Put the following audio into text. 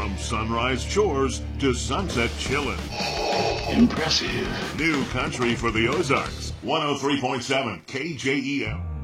From sunrise chores to sunset chillin'. Impressive. New country for the Ozarks. 103.7 KJEM.